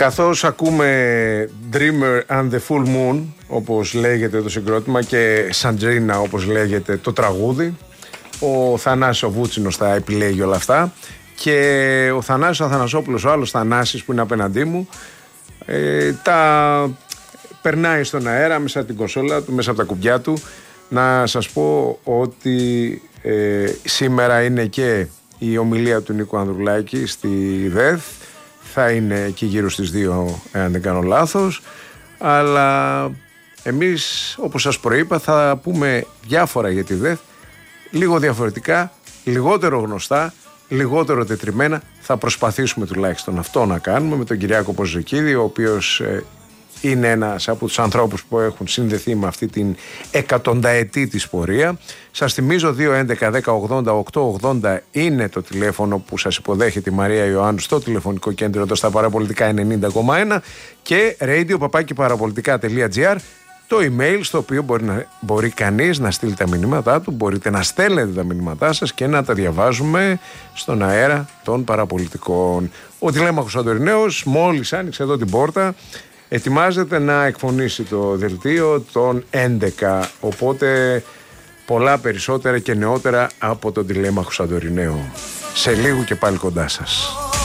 Καθώς ακούμε Dreamer and the Full Moon, όπως λέγεται το συγκρότημα, και Sandrina, όπως λέγεται το τραγούδι, ο Θανάσης ο Βούτσινος θα επιλέγει όλα αυτά και ο Θανάσης ο Αθανασόπουλος, ο άλλος Θανάσης που είναι απέναντί μου, τα περνάει στον αέρα μέσα από την κονσόλα του, μέσα από τα κουμπιά του. Να σας πω ότι σήμερα είναι και η ομιλία του Νίκου Ανδρουλάκη στη ΔΕΘ. Θα είναι εκεί γύρω στις 2, εάν δεν κάνω λάθος. Αλλά εμείς, όπως σας προείπα, θα πούμε διάφορα για τη ΔΕΘ, λίγο διαφορετικά, λιγότερο γνωστά, λιγότερο τετριμένα. Θα προσπαθήσουμε τουλάχιστον αυτό να κάνουμε με τον Κυριάκο Ποζεκίδη, ο οποίος είναι ένας από τους ανθρώπους που έχουν συνδεθεί με αυτή την εκατονταετή της πορεία. Σας θυμίζω 2.11.10.80.880 είναι το τηλέφωνο που σας υποδέχεται η Μαρία Ιωάννου στο τηλεφωνικό κέντρο εδώ στα Παραπολιτικά 90,1 και radio.parapolitica.gr, το email στο οποίο μπορεί κανείς να στείλει τα μηνύματά του. Μπορείτε να στέλνετε τα μηνύματά σας και να τα διαβάζουμε στον αέρα των Παραπολιτικών. Ο τηλέμαχος Αντορινέος μόλις άνοιξε εδώ την πόρτα. Ετοιμάζεται να εκφωνήσει το δελτίο των 11, οπότε πολλά περισσότερα και νεότερα από τον τηλέμαχο Σαντορινέο. Σε λίγο και πάλι κοντά σας.